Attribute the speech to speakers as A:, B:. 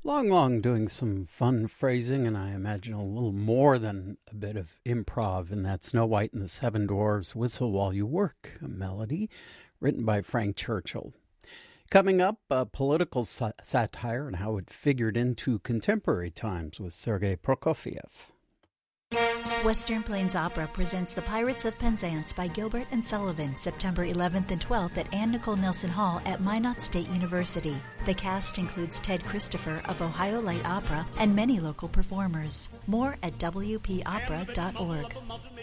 A: Long doing some fun phrasing, and I imagine a little more than a bit of improv in that Snow White and the Seven Dwarfs Whistle While You Work melody, written by Frank Churchill. Coming up, political satire and how it figured into contemporary times with Sergei Prokofiev.
B: Western Plains Opera presents The Pirates of Penzance by Gilbert and Sullivan, September 11th and 12th at Anne Nicole Nelson Hall at Minot State University. The cast includes Ted Christopher of Ohio Light Opera and many local performers. More at wpopera.org.